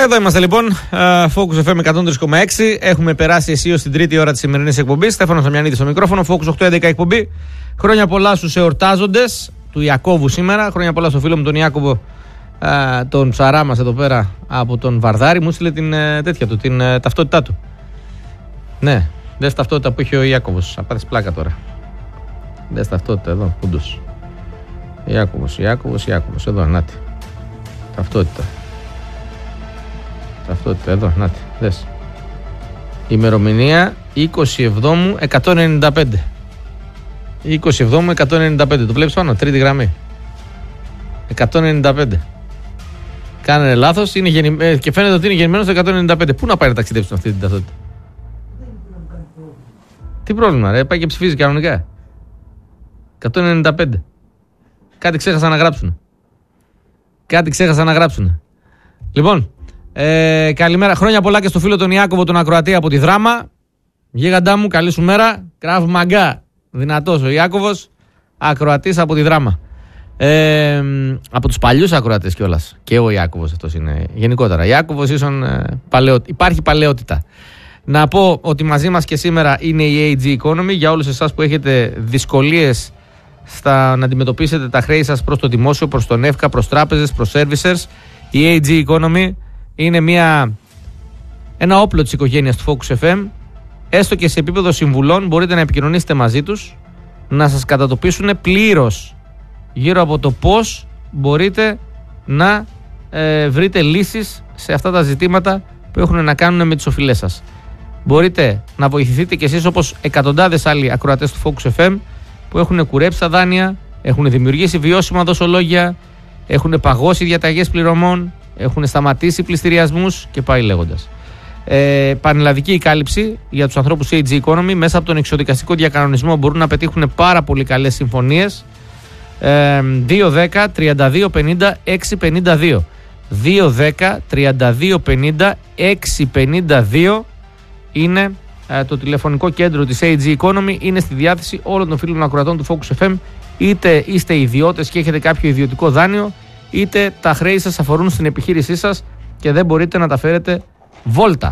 Εδώ είμαστε λοιπόν, Focus FM 103,6. Έχουμε περάσει αισίως στην τρίτη ώρα της σημερινής εκπομπής. Στέφανος Αμιανίδης στο μικρόφωνο, Focus 811 εκπομπή. Χρόνια πολλά στους εορτάζοντες του Ιακώβου σήμερα. Χρόνια πολλά στο φίλο μου τον Ιάκωβο, τον ψαρά μας εδώ πέρα από τον Βαρδάρη. Μου στείλε την τέτοια του, την ταυτότητά του. Ναι, δες ταυτότητα που είχε ο Ιάκωβος. Θα πάθεις πλάκα τώρα. Δες ταυτότητα εδώ, πούντος. Ιάκωβος, εδώ, νάτι. Ταυτότητα, εδώ, νάτι, δες. Ημερομηνία 27/195. 27/195, το βλέπεις πάνω, τρίτη γραμμή. 195. Κάνανε λάθος και φαίνεται ότι είναι γεννημένος το 195. Πού να πάει να ταξιδέψουν αυτή την ταυτότητα? Τι πρόβλημα ρε, πάει και ψηφίζει κανονικά. 195. Κάτι ξέχασαν να γράψουν. Λοιπόν, καλημέρα, χρόνια πολλά και στο φίλο τον Ιάκωβο τον ακροατή από τη Δράμα. Γίγαντά μου, καλή σου μέρα. Κραβ Μαγκά, δυνατός ο Ιάκωβος, ακροατής από τη Δράμα. Από τους παλιούς ακροατές κιόλας. Και ο Ιάκωβος αυτός είναι γενικότερα. Ιάκωβος ίσον υπάρχει παλαιότητα. Να πω ότι μαζί μας και σήμερα είναι η AG Economy. Για όλους εσάς που έχετε δυσκολίες να αντιμετωπίσετε τα χρέη σας προς το δημόσιο, προς τον ΕΦΚΑ, προς τράπεζες, προς servicers, η AG Economy είναι ένα όπλο της οικογένειας του Focus FM. Έστω και σε επίπεδο συμβουλών μπορείτε να επικοινωνήσετε μαζί τους, να σας κατατοπίσουν πλήρως γύρω από το πώς μπορείτε να βρείτε λύσεις σε αυτά τα ζητήματα που έχουν να κάνουν με τις οφειλές σας. Μπορείτε να βοηθηθείτε κι εσείς όπως εκατοντάδες άλλοι ακροατές του Focus FM που έχουν κουρέψει τα δάνεια, έχουν δημιουργήσει βιώσιμα δοσολόγια, έχουν παγώσει διαταγές πληρωμών, έχουν σταματήσει πληστηριασμούς και πάει λέγοντας. Πανελλαδική κάλυψη για τους ανθρώπους AG Economy. Μέσα από τον εξοδικαστικό διακανονισμό μπορούν να πετύχουν πάρα πολύ καλές συμφωνίες. 210-3250-652 210-3250-652 είναι το τηλεφωνικό κέντρο της AG Economy. Είναι στη διάθεση όλων των φίλων ακροατών του Focus FM. Είτε είστε ιδιώτες και έχετε κάποιο ιδιωτικό δάνειο, είτε τα χρέη σας αφορούν στην επιχείρησή σας και δεν μπορείτε να τα φέρετε βόλτα.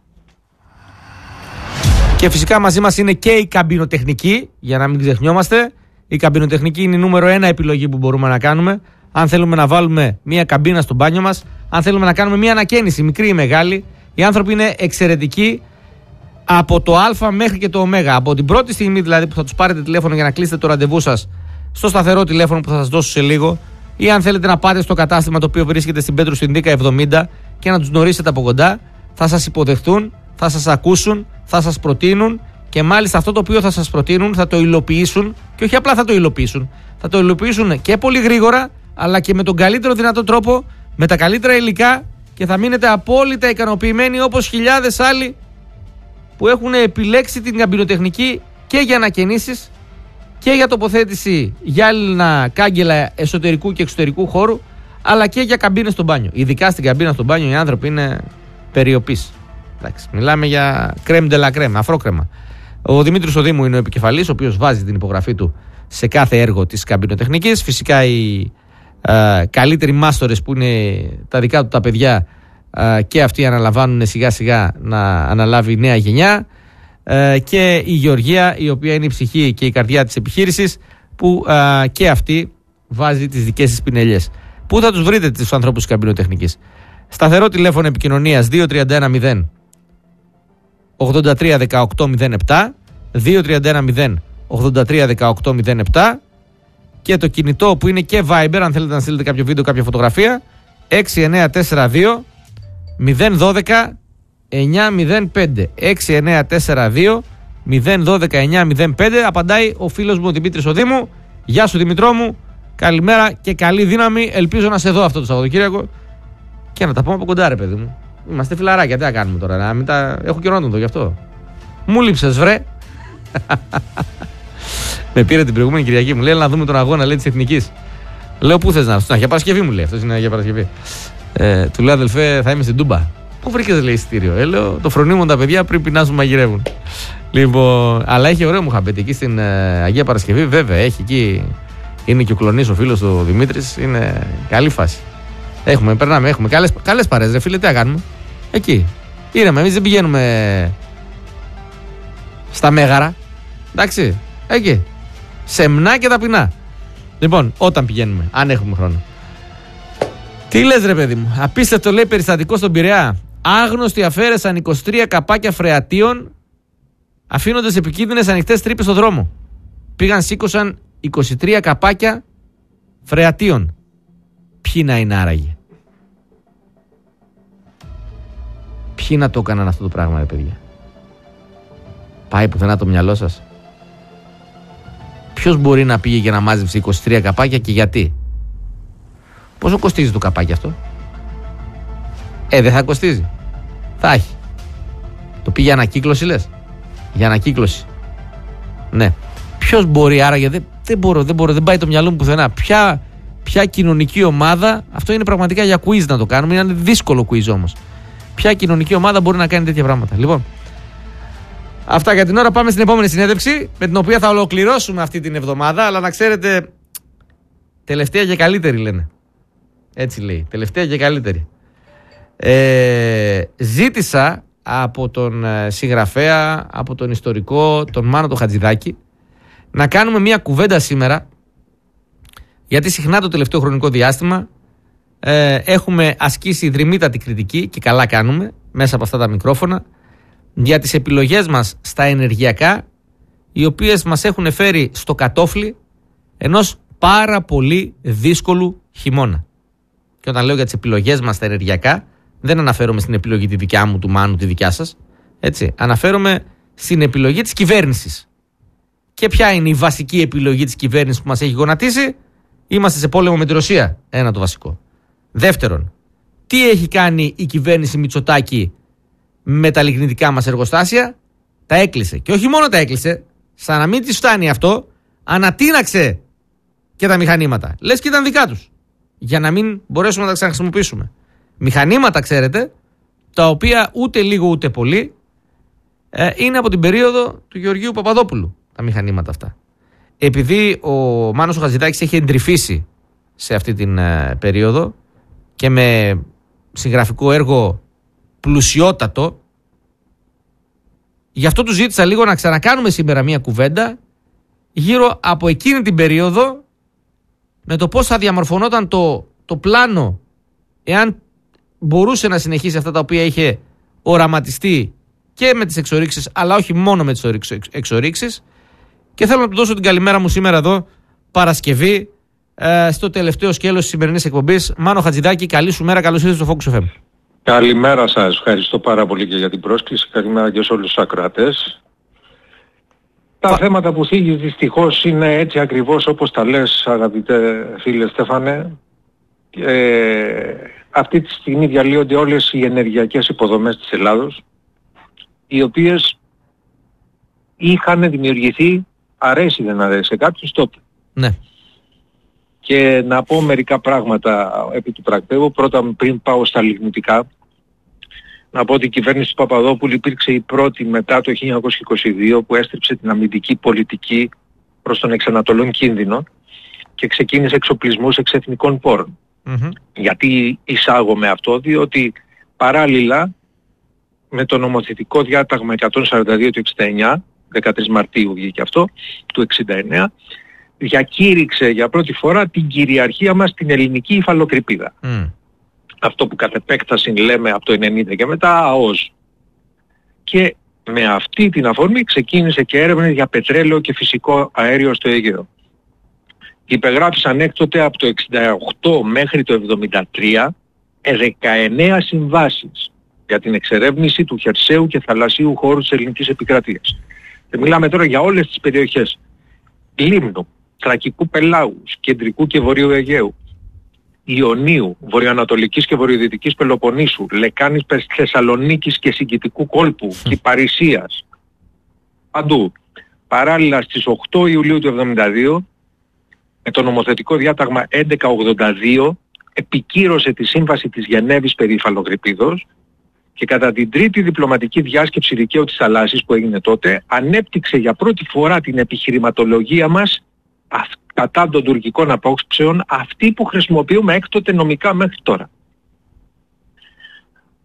Και φυσικά μαζί μας είναι και η καμπινοτεχνική, για να μην ξεχνιόμαστε. Η καμπινοτεχνική είναι η νούμερο 1 επιλογή που μπορούμε να κάνουμε. Αν θέλουμε να βάλουμε μια καμπίνα στο μπάνιο μας, αν θέλουμε να κάνουμε μια ανακαίνιση, μικρή ή μεγάλη, οι άνθρωποι είναι εξαιρετικοί από το Α μέχρι και το Ω. Από την πρώτη στιγμή δηλαδή που θα τους πάρετε τηλέφωνο για να κλείσετε το ραντεβού σας στο σταθερό τηλέφωνο που θα σας δώσω σε λίγο, ή αν θέλετε να πάτε στο κατάστημα το οποίο βρίσκεται στην Πέτρου Συνδίκα 70 και να τους γνωρίσετε από κοντά, θα σας υποδεχτούν, θα σας ακούσουν, θα σας προτείνουν και μάλιστα αυτό το οποίο θα σας προτείνουν θα το υλοποιήσουν και όχι απλά θα το υλοποιήσουν. Θα το υλοποιήσουν και πολύ γρήγορα, αλλά και με τον καλύτερο δυνατό τρόπο, με τα καλύτερα υλικά και θα μείνετε απόλυτα ικανοποιημένοι όπως χιλιάδες άλλοι που έχουν επιλέξει την καμπινοτεχνική και για ανακαινήσεις και για τοποθέτηση γυάλινα κάγκελα εσωτερικού και εξωτερικού χώρου, αλλά και για καμπίνες στο μπάνιο. Ειδικά στην καμπίνα στο μπάνιο οι άνθρωποι είναι περιοπείς. Εντάξει, μιλάμε για κρέμ de la crème, αφρόκρεμα. Ο Δημήτρης Οδήμου είναι ο επικεφαλής, ο οποίος βάζει την υπογραφή του σε κάθε έργο της καμπινοτεχνικής. Φυσικά οι καλύτεροι μάστορες που είναι τα δικά του τα παιδιά και αυτοί αναλαμβάνουν σιγά σιγά να αναλάβει η νέα γενιά. Και η Γεωργία, η οποία είναι η ψυχή και η καρδιά της επιχείρησης, που και αυτή βάζει τις δικές της πινελιές. Πού θα τους βρείτε τους ανθρώπους της καμπινοτεχνικής? Σταθερό τηλέφωνο επικοινωνίας 2310 83 18 07 2310 83 18 07 και το κινητό που είναι και Viber, αν θέλετε να στείλετε κάποιο βίντεο, κάποια φωτογραφία, 6942 012 905 6942 012 905. Απαντάει ο φίλος μου ο Δημήτρης Οδήμου. Γεια σου Δημητρό μου, καλημέρα και καλή δύναμη. Ελπίζω να σε δω αυτό το Σαββατοκύριακο και να τα πούμε από κοντά ρε παιδί μου. Είμαστε φιλαράκια, τι να κάνουμε τώρα, να μην τα... έχω καιρό να τον δω γι' αυτό. Μου λείψες βρε. Με πήρε την προηγούμενη Κυριακή, μου λέει να δούμε τον αγώνα, λέει, της Εθνικής. Λέω πού θες να έρθεις? Για Παρασκευή μου λέει, αυτός είναι για Παρασκευή. Του λέω αδελφέ θα είμαι στην Τούμπα. Πού βρήκες λέει εισιτήριο? Λέω το φρονίμουν τα παιδιά πριν πεινάσουν μαγειρεύουν. Λοιπόν, αλλά έχει ωραίο Μουχαμπέτη εκεί στην Αγία Παρασκευή, βέβαια έχει εκεί. Είναι και ο κλονής ο φίλος του Δημήτρης, είναι καλή φάση. Περνάμε, έχουμε καλές παρέες, ρε φίλε, τι να κάνουμε. Εκεί. Ήρεμα, εμείς δεν πηγαίνουμε στα Μέγαρα. Εντάξει, εκεί. Σεμνά και ταπεινά. Λοιπόν, όταν πηγαίνουμε, αν έχουμε χρόνο. Τι λες, ρε παιδί μου? Απίστευτο, λέει, περιστατικό στον Πειραιά. Άγνωστοι αφαίρεσαν 23 καπάκια φρεατίων, αφήνοντας επικίνδυνες ανοιχτές τρύπες στο δρόμο. Πήγαν, σήκωσαν 23 καπάκια φρεατίων. Ποιοι να είναι άραγε? Ποιοι να το έκαναν αυτό το πράγμα, ρε παιδιά? Πάει πουθενά το μυαλό σας? Ποιος μπορεί να πήγε και να μάζεψε 23 καπάκια και γιατί? Πόσο κοστίζει το καπάκι αυτό? Δεν θα κοστίζει. Θα έχει. Το πήγε για ανακύκλωση, λες? Για ανακύκλωση. Ναι. Ποιος μπορεί άραγε? Δεν πάει το μυαλό μου πουθενά. Ποια κοινωνική ομάδα? Αυτό είναι πραγματικά για quiz να το κάνουμε. Είναι δύσκολο quiz όμως. Ποια κοινωνική ομάδα μπορεί να κάνει τέτοια πράγματα? Λοιπόν, αυτά για την ώρα. Πάμε στην επόμενη συνέντευξη, με την οποία θα ολοκληρώσουμε αυτή την εβδομάδα. Αλλά να ξέρετε, τελευταία και καλύτερη λένε. Έτσι λέει, τελευταία και καλύτερη. Ζήτησα από τον συγγραφέα, από τον ιστορικό, τον Μάνο τον Χατζηδάκη, να κάνουμε μια κουβέντα σήμερα, γιατί συχνά το τελευταίο χρονικό διάστημα έχουμε ασκήσει δρυμύτατη κριτική, και καλά κάνουμε, μέσα από αυτά τα μικρόφωνα, για τις επιλογές μας στα ενεργειακά, οι οποίες μας έχουν φέρει στο κατόφλι ενός πάρα πολύ δύσκολου χειμώνα. Και όταν λέω για τις επιλογές μας στα ενεργειακά, δεν αναφέρομαι στην επιλογή τη δικιά μου, του Μάνου, τη δικιά σας. Έτσι. Αναφέρομαι στην επιλογή της κυβέρνησης. Και ποια είναι η βασική επιλογή της κυβέρνησης που μας έχει γονατίσει? Είμαστε σε πόλεμο με τη Ρωσία. Ένα το βασικό. Δεύτερον, τι έχει κάνει η κυβέρνηση Μητσοτάκη με τα λιγνητικά μας εργοστάσια? Τα έκλεισε. Και όχι μόνο τα έκλεισε, σαν να μην της φτάνει αυτό, ανατείναξε και τα μηχανήματα. Λες και ήταν δικά τους, για να μην μπορέσουμε να τα ξαναχρησιμοποιήσουμε. Μηχανήματα, ξέρετε, τα οποία ούτε λίγο ούτε πολύ είναι από την περίοδο του Γεωργίου Παπαδόπουλου, τα μηχανήματα αυτά. Επειδή ο Μάνος ο Χατζηδάκης έχει εντρυφήσει σε αυτή την περίοδο και με συγγραφικό έργο πλουσιότατο, γι' αυτό του ζήτησα λίγο να ξανακάνουμε σήμερα μια κουβέντα γύρω από εκείνη την περίοδο, με το πώς θα διαμορφωνόταν το πλάνο, εάν μπορούσε να συνεχίσει αυτά τα οποία είχε οραματιστεί και με τις εξορίξεις, αλλά όχι μόνο με τις εξορίξεις. Και θέλω να του δώσω την καλημέρα μου σήμερα εδώ, Παρασκευή, στο τελευταίο σκέλος της σημερινής εκπομπής. Μάνο Χατζηδάκη, καλή σου μέρα, καλώς ήρθες στο Focus FM. Καλημέρα σας, ευχαριστώ πάρα πολύ και για την πρόσκληση. Καλημέρα και σε όλους τους ακροατές. Τα θέματα που θίγεις δυστυχώς είναι έτσι ακριβώς όπως τα λες, αγαπητέ φίλε Στέφανε. Αυτή τη στιγμή διαλύονται όλες οι ενεργειακές υποδομές της Ελλάδος, οι οποίες είχαν δημιουργηθεί, αρέσει δεν αρέσει σε κάποιους, τότε. Ναι. Και να πω μερικά πράγματα επί του πρακτέου. Πρώτα, πριν πάω στα λιγνητικά, να πω ότι η κυβέρνηση του Παπαδόπουλου υπήρξε η πρώτη μετά το 1922 που έστριψε την αμυντική πολιτική προς τον εξανατολών κίνδυνο και ξεκίνησε εξοπλισμούς εξεθνικών πόρων. Mm-hmm. Γιατί εισάγομαι αυτό? Διότι παράλληλα με το νομοθετικό διάταγμα 142 του 69, 13 Μαρτίου βγήκε αυτό, του 69, διακήρυξε για πρώτη φορά την κυριαρχία μας στην ελληνική υφαλοκρηπίδα. Αυτό που κατ' επέκταση λέμε από το 90 και μετά ΑΟΣ. Και με αυτή την αφορμή ξεκίνησε και έρευνες για πετρέλαιο και φυσικό αέριο στο Αιγαίο. Υπεγράφησαν έκτοτε από το 68 μέχρι το 73 19 συμβάσεις για την εξερεύνηση του χερσαίου και θαλασσίου χώρου της ελληνικής επικρατείας. Και μιλάμε τώρα για όλες τις περιοχές Λίμνου, Θρακικού Πελάγους, Κεντρικού και Βορείου Αιγαίου, Ιωνίου, Βορειοανατολικής και Βορειοδυτικής Πελοποννήσου, Λεκάνης Θεσσαλονίκης και Συγκητικού Κόλπου, Κυπαρισίας, παντού. Παράλληλα στις 8 Ιουλίου του 1972, με το νομοθετικό διάταγμα 1182, επικύρωσε τη σύμβαση της Γενέβης περί υφαλοκρηπίδος και κατά την τρίτη διπλωματική διάσκεψη δικαίου της θαλάσσης που έγινε τότε, ανέπτυξε για πρώτη φορά την επιχειρηματολογία μας κατά των τουρκικών απόψεων, αυτή που χρησιμοποιούμε έκτοτε νομικά μέχρι τώρα.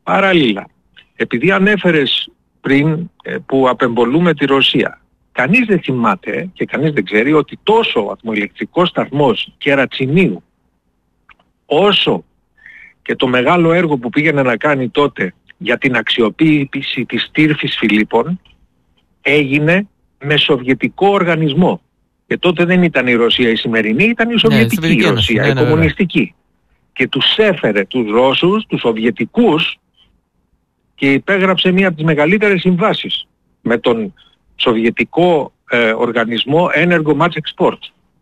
Παράλληλα, επειδή ανέφερες πριν που απεμπολούμε τη Ρωσία, κανείς δεν θυμάται και κανείς δεν ξέρει ότι τόσο ο ατμοηλεκτρικός σταθμός Κερατσινίου, όσο και το μεγάλο έργο που πήγαινε να κάνει τότε για την αξιοποίηση της στύρφης Φιλίππων, έγινε με σοβιετικό οργανισμό. Και τότε δεν ήταν η Ρωσία η σημερινή, ήταν η σοβιετική Ρωσία, η κομμουνιστική. Και τους έφερε τους Ρώσους, τους σοβιετικούς, και υπέγραψε μία από τις μεγαλύτερες συμβάσεις με τον σοβιετικό οργανισμό Energomatch Export.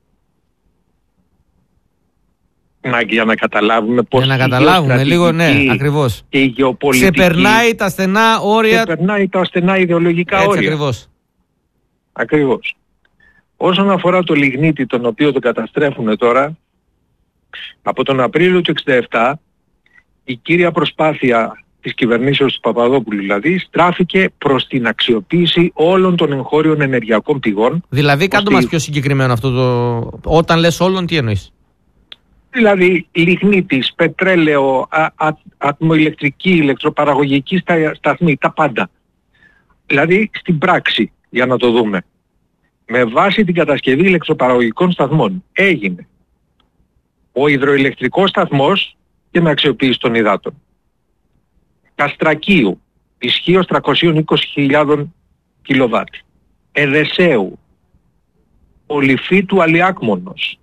Για να καταλάβουμε πώς... Για να καταλάβουμε λίγο, ναι, ακριβώς. Και η γεωπολιτική... Ξεπερνάει τα στενά όρια... Ξεπερνάει τα στενά ιδεολογικά έτσι, όρια. Ακριβώς. Όσον αφορά το λιγνίτη, τον οποίο το καταστρέφουν τώρα, από τον Απρίλιο του 1967, η κύρια προσπάθεια της κυβερνήσεως του Παπαδόπουλου δηλαδή στράφηκε προς την αξιοποίηση όλων των εγχώριων ενεργειακών πηγών. Δηλαδή κάτω μας πιο συγκεκριμένο αυτό το... Όταν λες όλων, τι εννοείς? Δηλαδή λιγνίτης, πετρέλαιο, ατμοηλεκτρική, ηλεκτροπαραγωγική σταθμή, τα πάντα. Δηλαδή στην πράξη, για να το δούμε, με βάση την κατασκευή ηλεκτροπαραγωγικών σταθμών έγινε ο υδροηλεκτρικός σταθμός και με αξιοποίηση των υδάτων. Καστρακίου, ισχύως 320.000 κιλοβάτ. Εδεσέου, Πολυφύτου Αλιάκμονος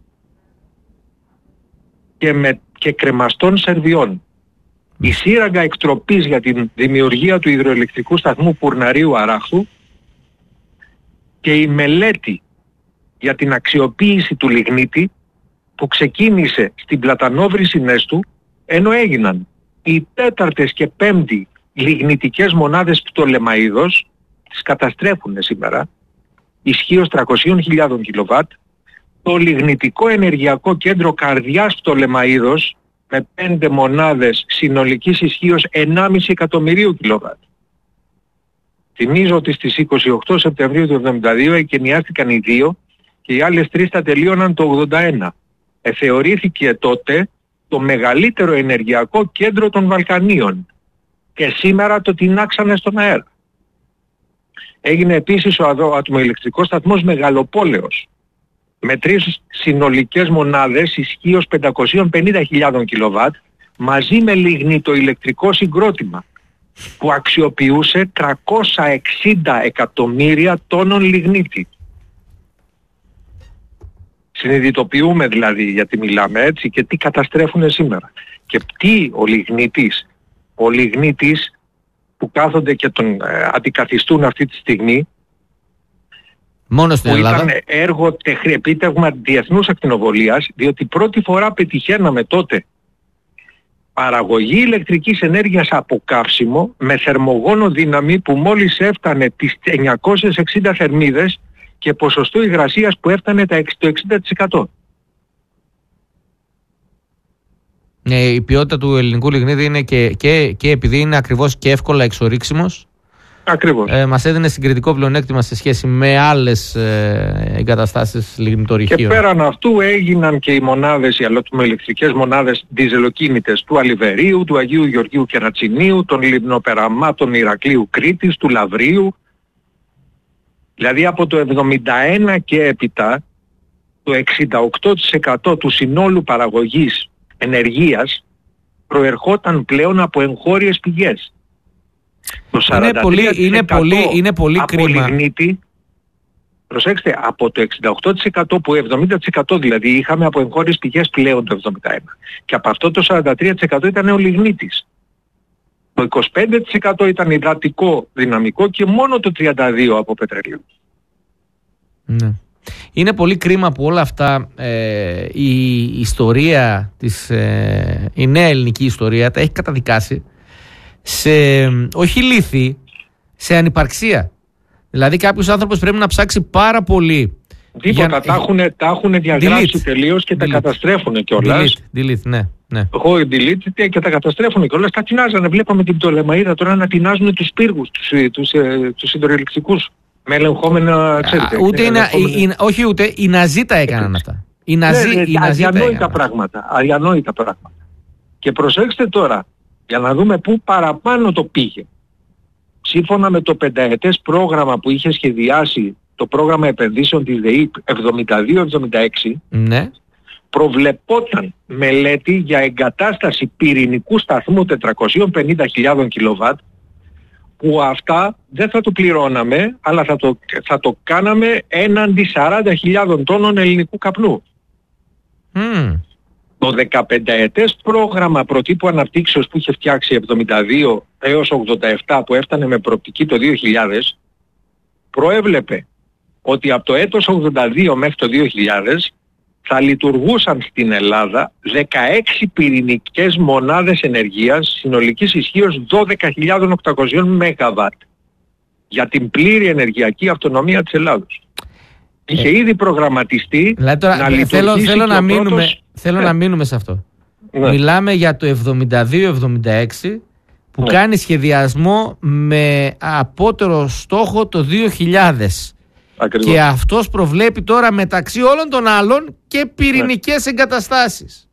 και κρεμαστών Σερβιών. Η σύραγγα εκτροπής για την δημιουργία του υδροηλεκτρικού σταθμού Πουρναρίου Αράχθου και η μελέτη για την αξιοποίηση του λιγνίτη που ξεκίνησε στην Πλατανόβρηση Νέστου, ενώ έγιναν οι 4ης και 5η λιγνητικές μονάδες Πτολεμαΐδος, τις καταστρέφουν σήμερα, ισχύως 300.000 κιλοβάτ, το λιγνητικό ενεργειακό κέντρο Καρδιάς Πτολεμαΐδος με 5 μονάδες συνολικής ισχύως 1,5 εκατομμυρίου κιλοβάτ. Θυμίζω ότι στις 28 Σεπτεμβρίου του 1972 εκενιάστηκαν οι 2 και οι άλλες 3 τα τελείωναν το 1981. Θεωρήθηκε τότε το μεγαλύτερο ενεργειακό κέντρο των Βαλκανίων και σήμερα το τεινάξανε στον αέρα. Έγινε επίσης ο ατμοηλεκτρικός σταθμός Μεγαλοπόλεως με 3 συνολικές μονάδες ισχύως 550.000 κιλοβάτ μαζί με λιγνητοηλεκτρικό συγκρότημα που αξιοποιούσε 360 εκατομμύρια τόνων λιγνίτη. Συνειδητοποιούμε δηλαδή γιατί μιλάμε έτσι και τι καταστρέφουν σήμερα. Και τι ο λιγνίτης που κάθονται και τον αντικαθιστούν αυτή τη στιγμή, μόνο στην Ελλάδα, που ήταν έργο επίτευγμα διεθνούς ακτινοβολίας, διότι πρώτη φορά πετυχαίναμε τότε παραγωγή ηλεκτρικής ενέργειας από καύσιμο με θερμογόνο δύναμη που μόλις έφτανε τις 960 θερμίδες και ποσοστό υγρασίας που έφτανε το 60%. Ναι, η ποιότητα του ελληνικού λιγνίτη είναι και επειδή είναι ακριβώς και εύκολα εξορίξιμος. Ακριβώς. Μας έδινε συγκριτικό πλεονέκτημα σε σχέση με άλλες εγκαταστάσεις λιγνητορυχείων. Και πέραν αυτού έγιναν και οι μονάδες, οι ατμοηλεκτρικές μονάδες διζελοκίνητες του Αλιβερίου, του Αγίου Γεωργίου Κερατσινίου, των λιμνοπεραμάτων Ηρακλείου Κρήτης, του Λαβρίου. Δηλαδή από το 71 και έπειτα το 68% του συνόλου παραγωγής ενεργείας προερχόταν πλέον από εγχώριες πηγές. Το 43% είναι πολύ από κρίμα. λιγνίτη, προσέξτε, από το 68% που 70% δηλαδή είχαμε από εγχώριες πηγές πλέον το 71. Και από αυτό το 43% ήταν ο λιγνίτης. Το 25% ήταν υδατικό δυναμικό και μόνο το 32% από πετρέλαιο. Ναι. Είναι πολύ κρίμα που όλα αυτά η ιστορία η νέα ελληνική ιστορία τα έχει καταδικάσει σε όχι λύθη, σε ανυπαρξία. Δηλαδή κάποιος άνθρωπος πρέπει να ψάξει πάρα πολύ. Τίποτα, τα έχουν διαγράψει τελείως και τα καταστρέφουν κιόλας. Delete, ναι. Εγώ delete και τα καταστρέφουν κιόλας. Τα τεινάζανε, βλέπαμε την Πτολεμαΐδα τώρα να τεινάζουν τους πύργους, τους υδροηλεκτρικούς. Με ελεγχόμενα, ξέρετε. Ούτε οι Ναζί τα έκαναν αυτά. Οι Ναζί αδιανόητα πράγματα. Και προσέξτε τώρα, για να δούμε πού παραπάνω το πήγε. Σύμφωνα με το πενταετές πρόγραμμα που είχε σχεδιάσει το πρόγραμμα επενδύσεων της ΔΕΗ 72-76, ναι, προβλεπόταν μελέτη για εγκατάσταση πυρηνικού σταθμού 450.000 κιλοβάτ, που αυτά δεν θα το πληρώναμε, αλλά θα το κάναμε έναντι 40.000 τόνων ελληνικού καπνού. Το 15ετές πρόγραμμα προτύπου αναπτύξεως που είχε φτιάξει 72 έως 87, που έφτανε με προοπτική το 2000, προέβλεπε ότι από το έτος 82 μέχρι το 2000 θα λειτουργούσαν στην Ελλάδα 16 πυρηνικές μονάδες ενεργείας συνολικής ισχύως 12.800 ΜΒ για την πλήρη ενεργειακή αυτονομία της Ελλάδος. Είχε ήδη προγραμματιστεί δηλαδή τώρα, να λειτουργήσει θέλω να μείνουμε σε αυτό. Ναι. Μιλάμε για το 72-76 που κάνει σχεδιασμό με απότερο στόχο το 2000. Ακριβώς. Και αυτός προβλέπει τώρα μεταξύ όλων των άλλων και πυρηνικές εγκαταστάσεις.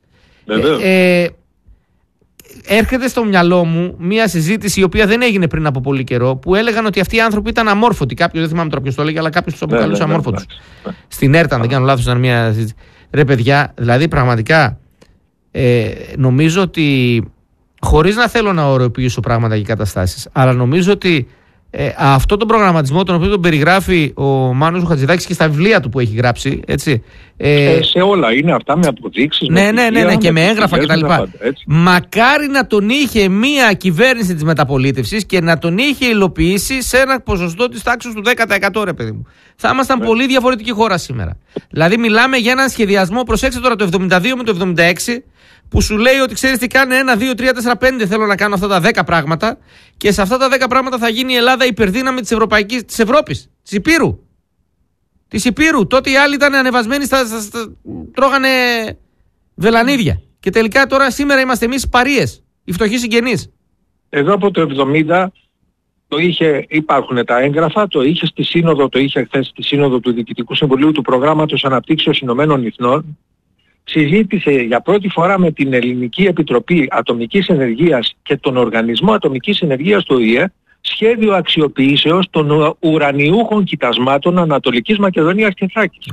Έρχεται στο μυαλό μου μια συζήτηση η οποία δεν έγινε πριν από πολύ καιρό, που έλεγαν ότι αυτοί οι άνθρωποι ήταν αμόρφωτοι. Κάποιος, δεν θυμάμαι τώρα ποιος το έλεγε, αλλά κάποιος τους αποκαλούσε αμόρφωτους. Στην ΕΡΤ, αν δεν κάνω λάθος, ήταν μια συζήτηση. Ρε παιδιά, δηλαδή πραγματικά νομίζω ότι, χωρίς να θέλω να ωρεοποιήσω πράγματα και καταστάσεις, αλλά νομίζω ότι αυτό τον προγραμματισμό, τον οποίο τον περιγράφει ο Μάνος Χατζηδάκης και στα βιβλία του που έχει γράψει, έτσι. Σε όλα είναι αυτά, με αποδείξεις. Ναι, και με έγγραφα κτλ. Μακάρι να τον είχε μία κυβέρνηση της μεταπολίτευσης και να τον είχε υλοποιήσει σε ένα ποσοστό της τάξης του 10%, ρε παιδί μου. Θα ήμασταν πολύ διαφορετική χώρα σήμερα. Δηλαδή, μιλάμε για έναν σχεδιασμό, προσέξτε τώρα, το 72 με το 76. Που σου λέει ότι ξέρεις τι κάνει, 1, 2, 3, 4, 5 θέλω να κάνω αυτά τα 10 πράγματα, και σε αυτά τα 10 πράγματα θα γίνει η Ελλάδα υπερδύναμη της Ευρώπης, της Υπήρου. Της Υπήρου. Τότε οι άλλοι ήταν ανεβασμένοι, τρώγανε βελανίδια. Και τελικά τώρα σήμερα είμαστε εμείς παρείες, οι φτωχοί συγγενείς. Εδώ από το 70 υπάρχουν τα έγγραφα, το είχε στη Σύνοδο, το είχε χθες στη Σύνοδο του Διοικητικού Συμβουλίου του Προγράμματος Αναπτύξεως Ηνωμένων Εθνών. Συζήτησε για πρώτη φορά με την Ελληνική Επιτροπή Ατομικής Ενεργείας και τον Οργανισμό Ατομικής Ενεργείας του ΟΗΕ σχέδιο αξιοποιήσεως των ουρανιούχων κοιτασμάτων Ανατολικής Μακεδονίας και Θράκης.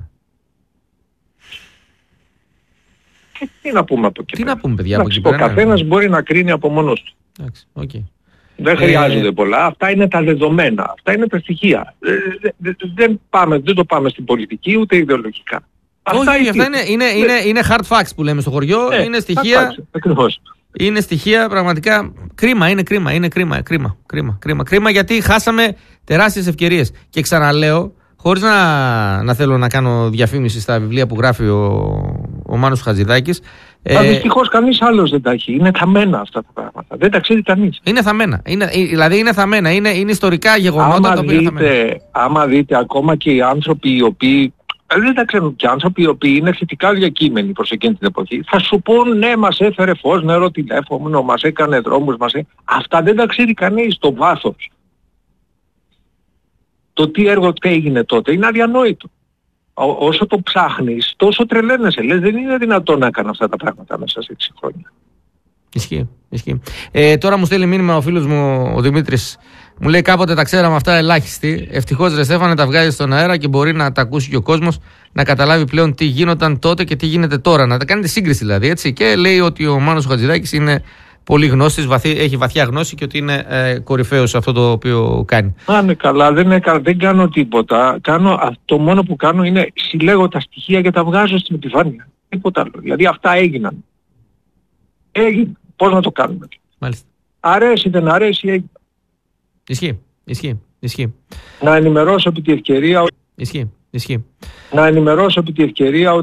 Και τι να πούμε από εκεί πέρα. Παιδιά, από εκεί πέρα. Ο καθένας μπορεί να κρίνει από μόνος του. Δεν χρειάζονται πολλά. Αυτά είναι τα δεδομένα. Αυτά είναι τα στοιχεία. Δεν το πάμε στην πολιτική ούτε ιδεολογικά. Όχι, αυτά είναι hard facts που λέμε στο χωριό. Είναι στοιχεία. Είναι στοιχεία πραγματικά. Κρίμα, γιατί χάσαμε τεράστιες ευκαιρίες. Και ξαναλέω, χωρίς να θέλω να κάνω διαφήμιση στα βιβλία που γράφει ο Μάνος Χατζηδάκης. Δυστυχώς κανείς άλλος δεν τα έχει. Είναι θαμμένα αυτά τα πράγματα. Δεν τα ξέρει κανείς. Είναι θαμμένα. Δηλαδή είναι θαμμένα. Είναι ιστορικά γεγονότα. Άμα δείτε ακόμα και οι άνθρωποι οι οποίοι. Δεν τα ξέρουν, και άνθρωποι οι οποίοι είναι θετικά διακείμενοι προς εκείνη την εποχή θα σου πούν ναι, μας έφερε φως, νερό, τηλέφωνο, μας έκανε δρόμους, αυτά δεν τα ξέρει κανείς στο βάθος. Το τι έργο έγινε τότε είναι αδιανόητο. Όσο το ψάχνεις τόσο τρελαίνεσαι. Λες δεν είναι δυνατόν να κάνω αυτά τα πράγματα μέσα σε 6 χρόνια. Ισχύει. Τώρα μου στέλνει μήνυμα ο φίλος μου ο Δημήτρης. Μου λέει κάποτε τα ξέραμε αυτά ελάχιστοι. Ευτυχώς ρε Στέφανε τα βγάζει στον αέρα και μπορεί να τα ακούσει και ο κόσμος, να καταλάβει πλέον τι γίνονταν τότε και τι γίνεται τώρα. Να τα κάνετε σύγκριση δηλαδή, έτσι. Και λέει ότι ο Μάνος Χατζηδάκης είναι πολύ γνώστης, έχει βαθιά γνώση και ότι είναι κορυφαίος σε αυτό το οποίο κάνει. Είναι καλά, δεν κάνω τίποτα. Το μόνο που κάνω είναι συλλέγω τα στοιχεία και τα βγάζω στην επιφάνεια. Τίποτα άλλο. Δηλαδή αυτά έγιναν. Πώς να το κάνουμε. Μάλιστα. Αρέσει, δεν αρέσει, έγινε. Ισχύει. Να ενημερώσω επί τη ευκαιρία. Ισχύει. Να ενημερώσω επί τη ευκαιρία